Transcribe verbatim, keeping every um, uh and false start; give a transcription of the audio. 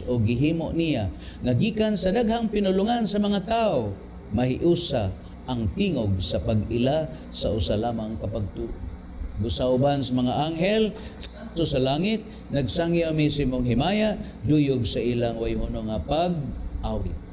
o gihimo niya nga gikan sa daghang pinulungan sa mga tao, mahiusa ang tingog sa pag-ila sa usa lamang kapagtuo. Busa uban sa mga anghel so sa langit nagsangya mi simong himaya duyog sa ilang wayhono nga pag-awit.